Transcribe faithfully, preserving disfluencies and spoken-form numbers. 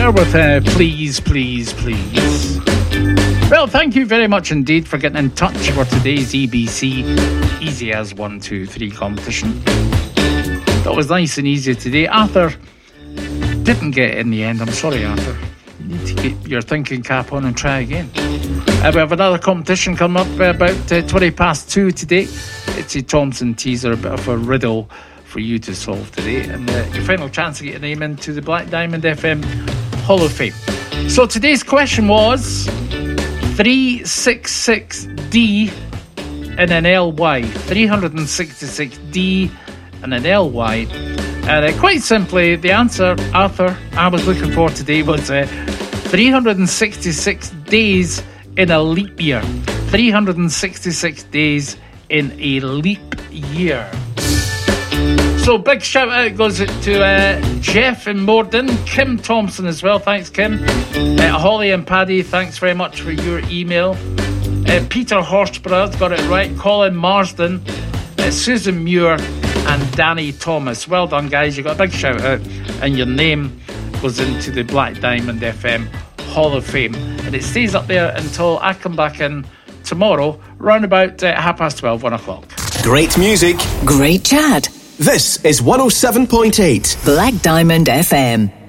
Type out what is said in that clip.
there with uh, Please, Please, Please. Well, thank you very much indeed for getting in touch for today's E B C Easy As one two three competition. That was nice and easy today. Arthur didn't get it in the end. I'm sorry, Arthur. You need to get your thinking cap on and try again. Uh, we have another competition coming up uh, about uh, twenty past two today. It's a Thompson teaser, a bit of a riddle for you to solve today, and uh, your final chance to get your name into the Black Diamond F M Hall of Fame. So today's question was three sixty-six D and an L Y. three sixty-six D and an L Y. And uh, quite simply, the answer, Arthur, I was looking for today was uh, three sixty-six days in a leap year. three sixty-six days in a leap year. So big shout out goes to uh, Jeff in Morden, Kim Thompson as well, thanks Kim, uh, Holly and Paddy, thanks very much for your email, uh, Peter Horsborough got it right, Colin Marsden, uh, Susan Muir and Danny Thomas. Well done guys, you got a big shout out and your name goes into the Black Diamond F M Hall of Fame, and it stays up there until I come back in tomorrow round about uh, half past twelve, one o'clock. Great music, great chat. This is one oh seven point eight Black Diamond F M.